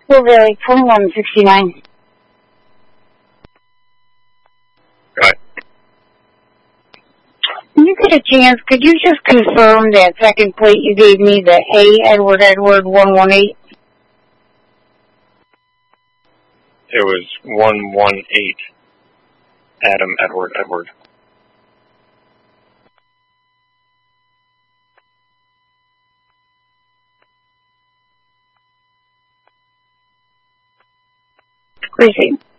Silver Lake 2169. Right. When you get a chance, could you just confirm that second plate you gave me, the A Edward 118? It was 118 Adam Edward. Receive.